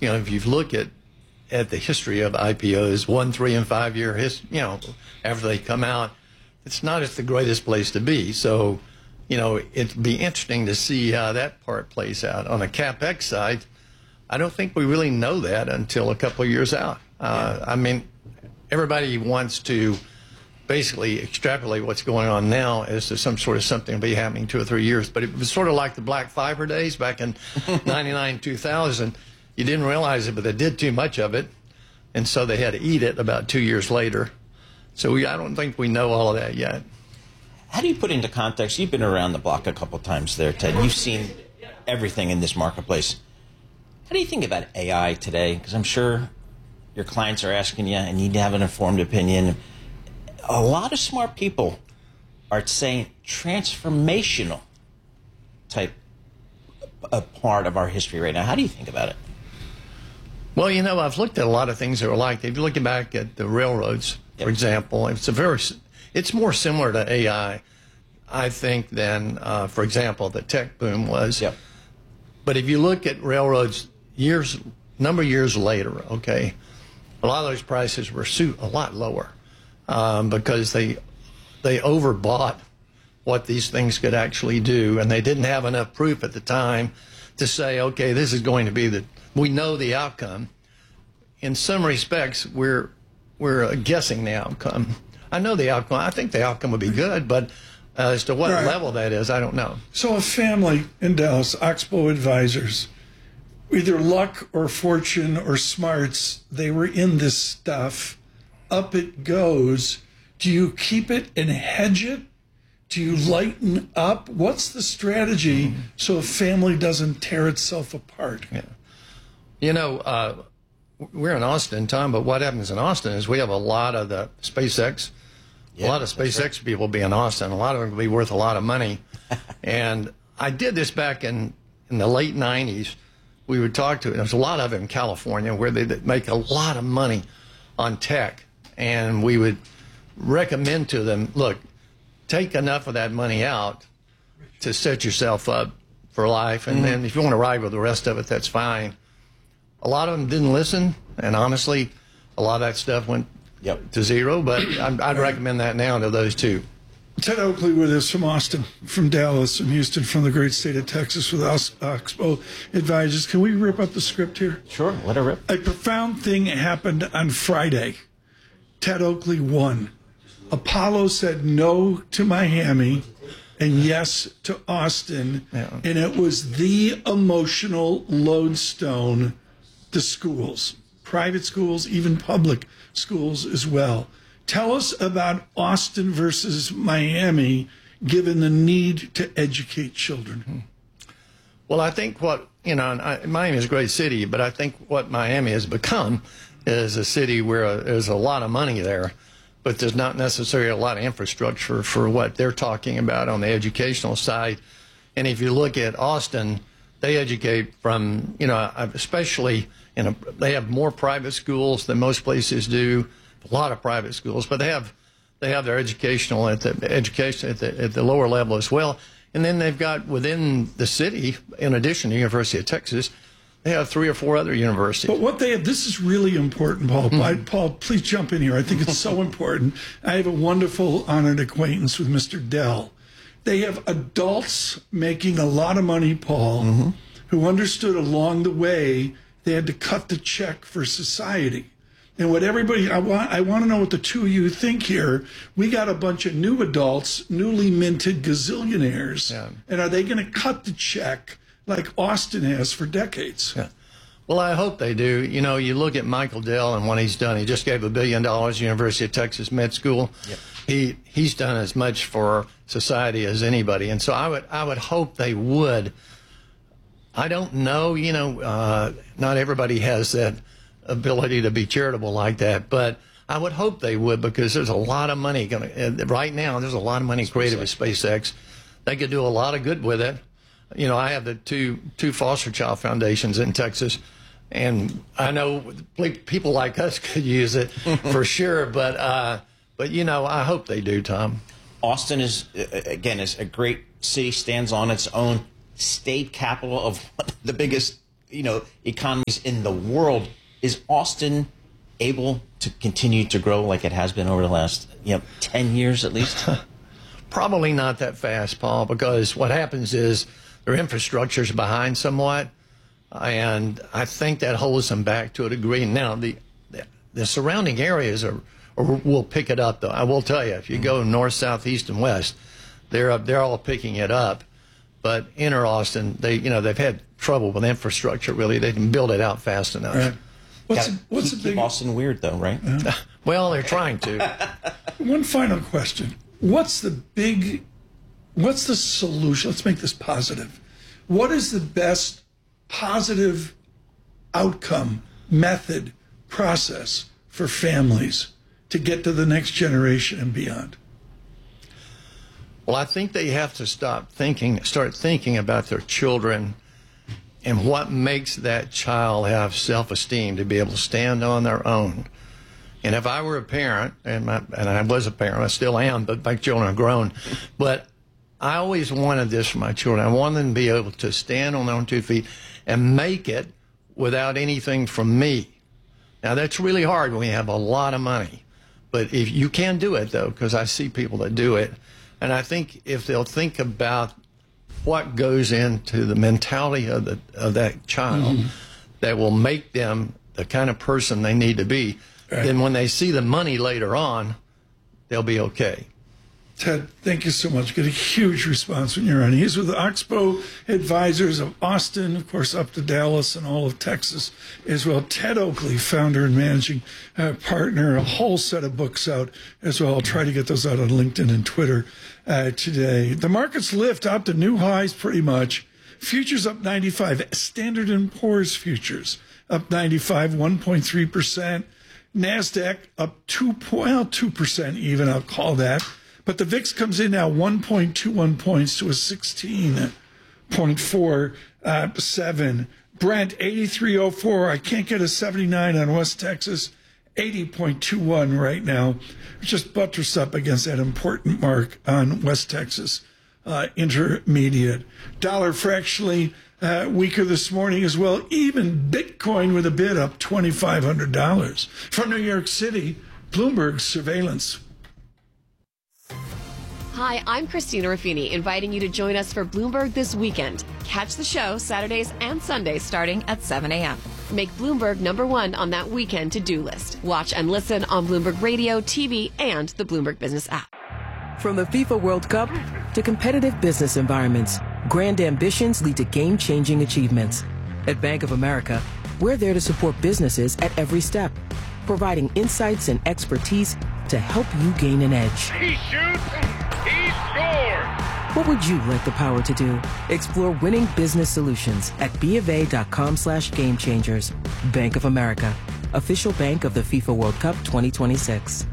if you look at the history of IPOs, 1, 3, and 5 year after they come out, it's not the greatest place to be. So, it'd be interesting to see how that part plays out. On the CapEx side, I don't think we really know that until a couple of years out. I mean, everybody wants to basically extrapolate what's going on now as to some sort of something will be happening 2 or 3 years. But it was sort of like the black fiber days back in 99, 2000. You didn't realize it, but they did too much of it. And so they had to eat it about 2 years later. So I don't think we know all of that yet. How do you put into context? You've been around the block a couple of times there, Ted. You've seen everything in this marketplace. How do you think about AI today? Because I'm sure your clients are asking you and you need to have an informed opinion. A lot of smart people are saying transformational type a part of our history right now. How do you think about it? Well, I've looked at a lot of things that are like that. If you're looking back at the railroads, for example, it's more similar to AI, I think, than, for example, the tech boom was. Yep. But if you look at railroads number of years later, okay, a lot of those prices were a lot lower because they overbought what these things could actually do, and they didn't have enough proof at the time to say, okay, this is going to be we know the outcome. In some respects, we're guessing the outcome. I know the outcome. I think the outcome would be good, but as to what level that is, I don't know. So a family in Dallas, Oxbow Advisors, either luck or fortune or smarts, they were in this stuff. Up it goes. Do you keep it and hedge it? Do you lighten up? What's the strategy so a family doesn't tear itself apart? Yeah. We're in Austin, Tom, but what happens in Austin is we have a lot of the SpaceX. A lot of SpaceX people be in Austin. A lot of them will be worth a lot of money. And I did this back in the late 90s. We would talk to, there's a lot of it in California where they make a lot of money on tech. And we would recommend to them, look, take enough of that money out to set yourself up for life. And then if you want to ride with the rest of it, that's fine. A lot of them didn't listen. And honestly, a lot of that stuff went to zero. But I'd recommend that now to those two. Ted Oakley with us from Austin, from Dallas, from Houston, from the great state of Texas with Oxbow Advisors. Can we rip up the script here? Sure, let her rip. A profound thing happened on Friday. Ted Oakley won. Apollo said no to Miami and yes to Austin, and it was the emotional lodestone to schools, private schools, even public schools as well. Tell us about Austin versus Miami, given the need to educate children. Well, I think Miami is a great city, but I think what Miami has become is a city where there's a lot of money there, but there's not necessarily a lot of infrastructure for what they're talking about on the educational side. And if you look at Austin, they educate from, especially, they have more private schools than most places do. A lot of private schools, but they have their educational at the lower level as well. And then they've got within the city, in addition to the University of Texas, they have 3 or 4 other universities. But what they have, this is really important, Paul. Paul, please jump in here. I think it's so important. I have a wonderful, honored acquaintance with Mr. Dell. They have adults making a lot of money, Paul, who understood along the way they had to cut the check for society. And what everybody, I want to know what the two of you think here. We got a bunch of new adults, newly minted gazillionaires. Yeah. And are they going to cut the check like Austin has for decades? Yeah. Well, I hope they do. You look at Michael Dell and what he's done. He just gave $1 billion to University of Texas Med School. Yep. He's done as much for society as anybody. And so I would hope they would. I don't know, not everybody has that ability to be charitable like that, but I would hope they would, because there's a lot of money right now. There's a lot of money created with SpaceX. They could do a lot of good with it. I have the two foster child foundations in Texas, and I know people like us could use it for sure. But I hope they do, Tom. Austin is a great city, stands on its own, state capital of one of the biggest economies in the world. Is Austin able to continue to grow like it has been over the last 10 years at least? Probably not that fast, Paul, because what happens is their infrastructure is behind somewhat, and I think that holds them back to a degree. Now, the surrounding areas will pick it up, though. I will tell you, if you go north, south, east, and west, they're all picking it up. But inner Austin, they've had trouble with infrastructure. Really, they didn't build it out fast enough. Right. What's the keep big Austin weird though, right? Well, they're trying to. One final question: what's the solution? Let's make this positive. What is the best positive outcome, method, process for families to get to the next generation and beyond? Well, I think they have to start thinking about their children and what makes that child have self-esteem to be able to stand on their own. And if I were a parent, and I was a parent, I still am, but my children are grown, but I always wanted this for my children. I wanted them to be able to stand on their own 2 feet and make it without anything from me. Now, that's really hard when you have a lot of money. But if you can do it, though, because I see people that do it. And I think if they'll think about what goes into the mentality of that child that will make them the kind of person they need to be, then when they see the money later on, they'll be okay. Ted, thank you so much. Get a huge response when you're on. He's with the Oxbow Advisors of Austin, of course, up to Dallas and all of Texas as well. Ted Oakley, founder and managing partner, a whole set of books out as well. I'll try to get those out on LinkedIn and Twitter today. The markets lift out to new highs pretty much. Futures up 95. Standard & Poor's futures up 95, 1.3%. NASDAQ up 2% even, I'll call that. But the VIX comes in now 1.21 points to a 16.47. Brent, 83.04. I can't get a 79 on West Texas. 80.21 right now. Just buttress up against that important mark on West Texas intermediate. Dollar fractionally weaker this morning as well. Even Bitcoin with a bid up $2,500. From New York City, Bloomberg Surveillance. Hi, I'm Christina Ruffini, inviting you to join us for Bloomberg This Weekend. Catch the show Saturdays and Sundays starting at 7 a.m. Make Bloomberg #1 on that weekend to-do list. Watch and listen on Bloomberg Radio, TV, and the Bloomberg Business app. From the FIFA World Cup to competitive business environments, grand ambitions lead to game-changing achievements. At Bank of America, we're there to support businesses at every step, providing insights and expertise to help you gain an edge. He shoots, he scores! What would you like the power to do? Explore winning business solutions at BofA.com/gamechangers. Bank of America, official bank of the FIFA World Cup 2026.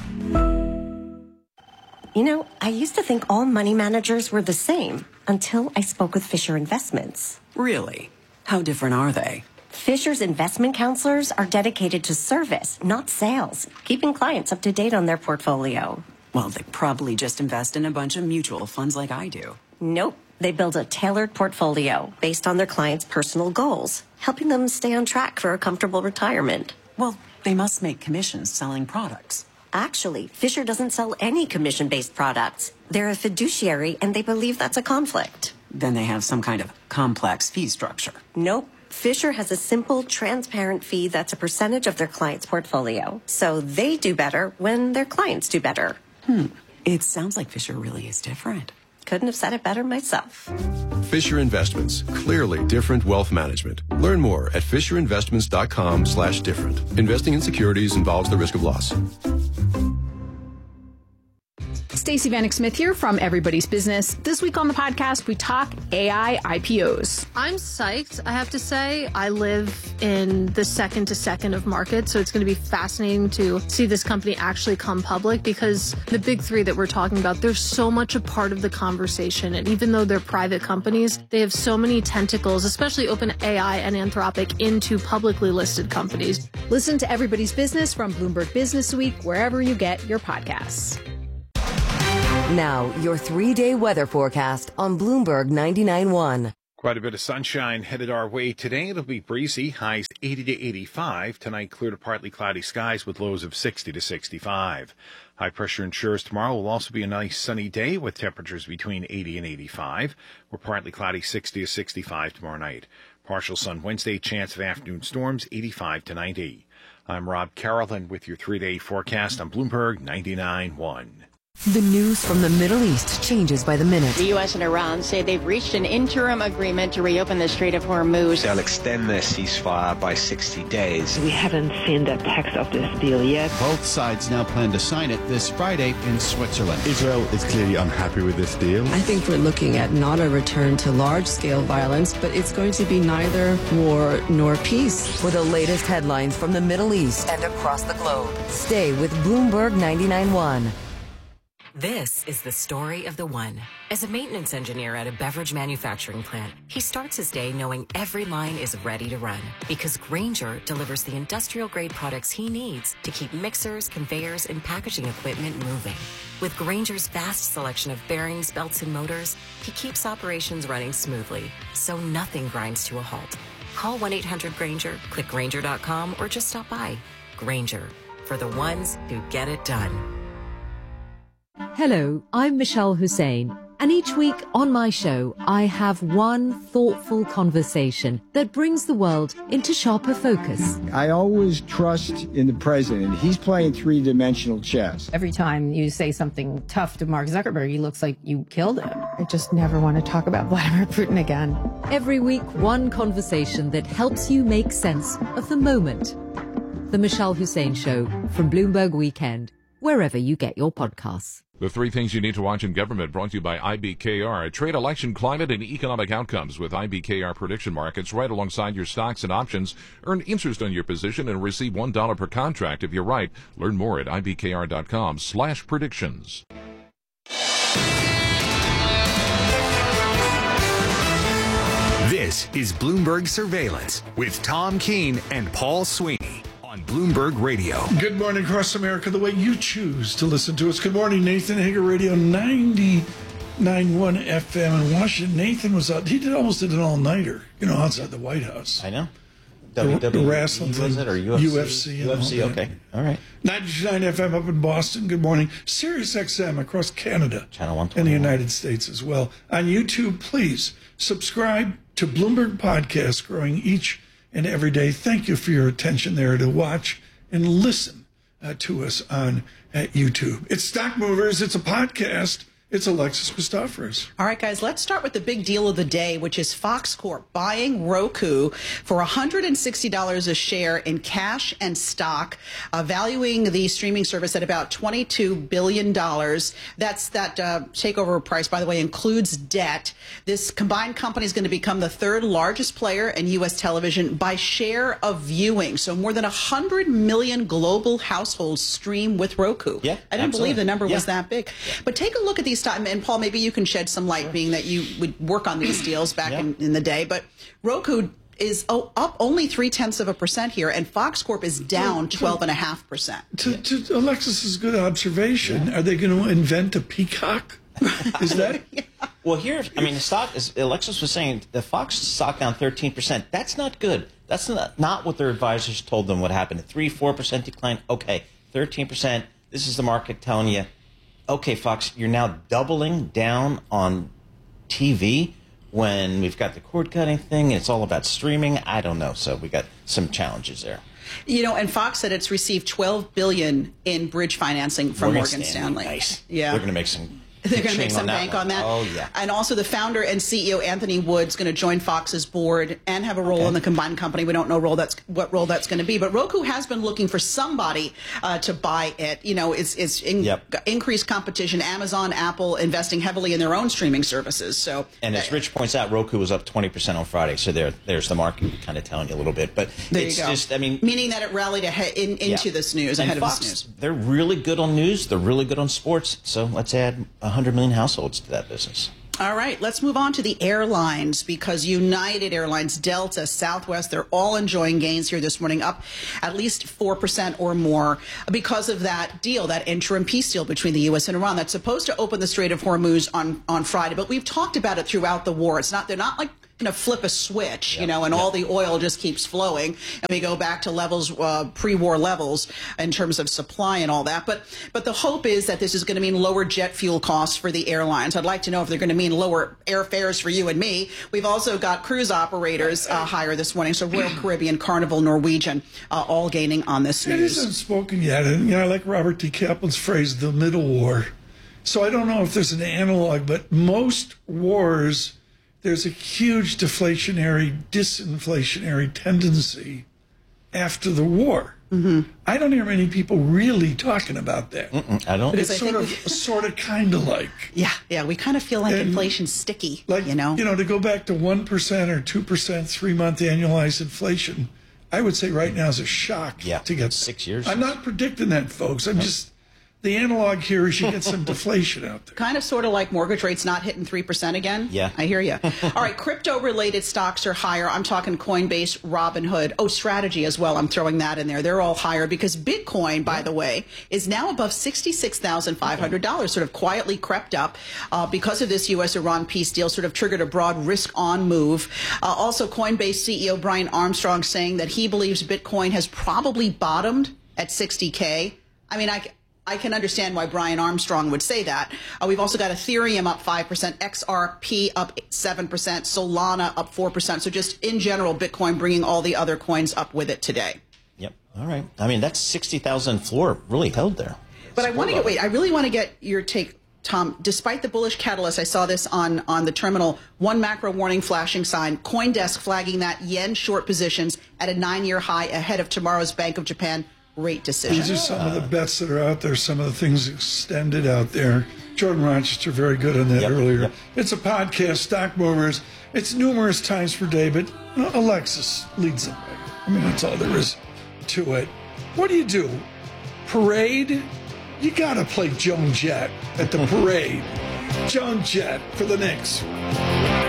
You know, I used to think all money managers were the same until I spoke with Fisher Investments. Really? How different are they? Fisher's investment counselors are dedicated to service, not sales, keeping clients up to date on their portfolio. Well, they probably just invest in a bunch of mutual funds like I do. Nope. They build a tailored portfolio based on their clients' personal goals, helping them stay on track for a comfortable retirement. Well, they must make commissions selling products. Actually, Fisher doesn't sell any commission-based products. They're a fiduciary, and they believe that's a conflict. Then they have some kind of complex fee structure. Nope. Fisher has a simple, transparent fee that's a percentage of their client's portfolio. So they do better when their clients do better. It sounds like Fisher really is different. Couldn't have said it better myself. Fisher Investments. Clearly different wealth management. Learn more at fisherinvestments.com/different. Investing in securities involves the risk of loss. Stacey Vanek Smith here from Everybody's Business. This week on the podcast, we talk AI IPOs. I'm psyched, I have to say. I live in the second to second of market, so it's going to be fascinating to see this company actually come public because the big three that we're talking about, they're so much a part of the conversation. And even though they're private companies, they have so many tentacles, especially OpenAI and Anthropic, into publicly listed companies. Listen to Everybody's Business from Bloomberg Business Week, wherever you get your podcasts. Now, your 3-day weather forecast on Bloomberg 99.1. Quite a bit of sunshine headed our way today. It'll be breezy, highs 80 to 85. Tonight, clear to partly cloudy skies with lows of 60 to 65. High pressure ensures tomorrow will also be a nice sunny day with temperatures between 80 and 85. We're partly cloudy 60 to 65 tomorrow night. Partial sun Wednesday, chance of afternoon storms 85 to 90. I'm Rob Carroll with your 3-day forecast on Bloomberg 99.1. The news from the Middle East changes by the minute. The U.S. and Iran say they've reached an interim agreement to reopen the Strait of Hormuz. They'll extend their ceasefire by 60 days. We haven't seen the text of this deal yet. Both sides now plan to sign it this Friday in Switzerland. Israel is clearly unhappy with this deal. I think we're looking at not a return to large-scale violence, but it's going to be neither war nor peace. For the latest headlines from the Middle East and across the globe, stay with Bloomberg 99.1. This is the story of the one. As a maintenance engineer at a beverage manufacturing plant, he starts his day knowing every line is ready to run because Grainger delivers the industrial-grade products he needs to keep mixers, conveyors, and packaging equipment moving. With Grainger's vast selection of bearings, belts, and motors, he keeps operations running smoothly, so nothing grinds to a halt. Call 1-800-GRAINGER, click Grainger.com, or just stop by. Grainger, for the ones who get it done. Hello, I'm Michelle Hussein, and each week on my show, I have one thoughtful conversation that brings the world into sharper focus. I always trust in the president. He's playing three-dimensional chess. Every time you say something tough to Mark Zuckerberg, he looks like you killed him. I just never want to talk about Vladimir Putin again. Every week, one conversation that helps you make sense of the moment. The Michelle Hussein Show from Bloomberg Weekend, wherever you get your podcasts. The 3 things you need to watch in government brought to you by IBKR. Trade, election, climate, and economic outcomes with IBKR prediction markets right alongside your stocks and options. Earn interest on your position and receive $1 per contract if you're right. Learn more at ibkr.com/predictions. This is Bloomberg Surveillance with Tom Keene and Paul Sweeney. Bloomberg Radio. Good morning across America, the way you choose to listen to us. Good morning, Nathan Hager, Radio 99.1 FM in Washington. Nathan was out. He almost did an all-nighter, outside the White House. I know. The wrestling thing. Was it, or UFC? UFC, okay. All right. 99 FM up in Boston. Good morning. Sirius XM across Canada. Channel 121. And the United States as well. On YouTube, please subscribe to Bloomberg Podcast, growing each and every day. Thank you for your attention there to watch and listen to us on YouTube. It's Stock Movers. It's a podcast. It's Alexis Christoforous. All right, guys, let's start with the big deal of the day, which is Fox Corp buying Roku for $160 a share in cash and stock, valuing the streaming service at about $22 billion. That's that takeover price, by the way, includes debt. This combined company is going to become the third largest player in U.S. television by share of viewing. So more than 100 million global households stream with Roku. Yeah, I didn't believe the number was that big. But take a look at these. And Paul, maybe you can shed some light, being that you would work on these deals back in the day. But Roku is up only 0.3% here, and Fox Corp is down 12.5%. To Alexis's good observation, are they going to invent a peacock? Is that? Well, here, the stock, as Alexis was saying, the Fox stock down 13%. That's not good. That's not what their advisors told them would happen. A 3-4% decline. Okay, 13%. This is the market telling you, okay, Fox, you're now doubling down on TV when we've got the cord-cutting thing and it's all about streaming. I don't know. So we got some challenges there. And Fox said it's received $12 billion in bridge financing from Morgan Stanley. Nice. Yeah. They're going to make some... They're going to make some bank on that. Oh, yeah. And also the founder and CEO, Anthony Wood's going to join Fox's board and have a role in the combined company. We don't know what role that's going to be. But Roku has been looking for somebody to buy it. It's increased competition. Amazon, Apple investing heavily in their own streaming services. And as Rich points out, Roku was up 20% on Friday. So there's the market kind of telling you a little bit. But it's just, meaning that it rallied into this news, ahead of this news. They're really good on news. They're really good on sports. So let's add 100 million households to that business. All right, let's move on to the airlines, because United Airlines, Delta, Southwest, they're all enjoying gains here this morning, up at least 4% or more because of that deal, that interim peace deal between the U.S. and Iran that's supposed to open the Strait of Hormuz on Friday. But we've talked about it throughout the war. They're not like flip a switch, and all the oil just keeps flowing, and we go back to levels, pre-war levels in terms of supply and all that. But the hope is that this is going to mean lower jet fuel costs for the airlines. I'd like to know if they're going to mean lower airfares for you and me. We've also got cruise operators higher this morning, so Royal Caribbean, Carnival, Norwegian, all gaining on this news. It isn't spoken yet, and I like Robert T. Kaplan's phrase, the middle war. So I don't know if there's an analog, but most wars, there's a huge deflationary, disinflationary tendency after the war. Mm-hmm. I don't hear many people really talking about that. I don't. It's sort of kind of like. Yeah, we kind of feel like inflation's sticky, to go back to 1% or 2% 3-month annualized inflation, I would say right now is a shock to get 6 years. I'm not predicting that, folks. I'm just... The analog here is you get some deflation out there. Kind of sort of like mortgage rates not hitting 3% again. Yeah. I hear you. All right, crypto-related stocks are higher. I'm talking Coinbase, Robinhood. Oh, Strategy as well. I'm throwing that in there. They're all higher because Bitcoin, by the way, is now above $66,500, sort of quietly crept up because of this U.S.-Iran peace deal, sort of triggered a broad risk-on move. Also, Coinbase CEO Brian Armstrong saying that he believes Bitcoin has probably bottomed at 60K. I mean, I can understand why Brian Armstrong would say that. We've also got Ethereum up 5%, XRP up 7%, Solana up 4%. So just in general, Bitcoin bringing all the other coins up with it today. Yep. All right. I mean, that 60,000 floor really held there. But I really want to get your take, Tom. Despite the bullish catalyst, I saw this on the terminal, one macro warning flashing sign, CoinDesk flagging that yen short positions at a 9-year high ahead of tomorrow's Bank of Japan rate decision. These are some of the bets that are out there, some of the things extended out there. Jordan Rochester, very good on that earlier. Yep. It's a podcast, Stock Movers. It's numerous times per day, but Alexis leads the way. I mean, that's all there is to it. What do? Parade? You got to play Joan Jett at the parade. Joan Jett for the Knicks.